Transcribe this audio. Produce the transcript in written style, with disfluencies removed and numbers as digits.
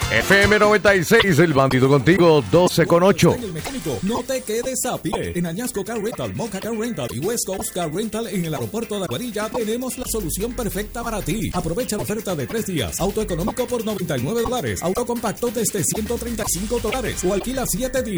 FM 96, el bandido contigo, 12:08. En el mecánico, no te quedes a pie. En Añasco Car Rental, Moca Car Rental y West Coast Car Rental en el aeropuerto de Aguadilla tenemos la solución perfecta para ti. Aprovecha la oferta de 3 días. Auto económico por $99. Auto compacto desde $135 o alquila 7 días.